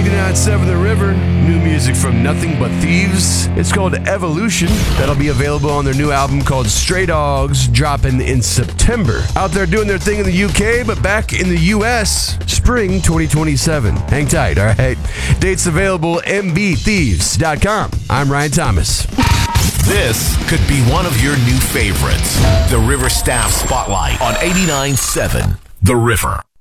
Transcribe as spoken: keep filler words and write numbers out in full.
eighty-nine point seven The River. New music from Nothing But Thieves. It's called Evolution. That'll be available on their new album called Stray Dogs, dropping in September. Out there doing their thing in the U K, but back in the U S, spring twenty twenty-seven. Hang tight, all right? Dates available, m b thieves dot com. I'm Ryan Thomas. This could be one of your new favorites. The River Staff Spotlight on eighty-nine point seven The River.